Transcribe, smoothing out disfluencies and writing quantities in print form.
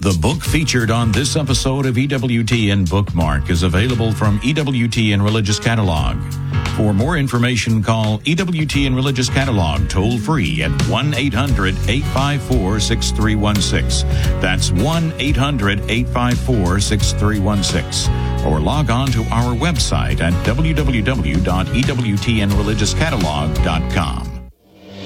The book featured on this episode of EWTN Bookmark is available from EWTN Religious Catalog. For more information, call EWTN Religious Catalog toll-free at 1-800-854-6316. That's 1-800-854-6316. Or log on to our website at www.ewtnreligiouscatalog.com.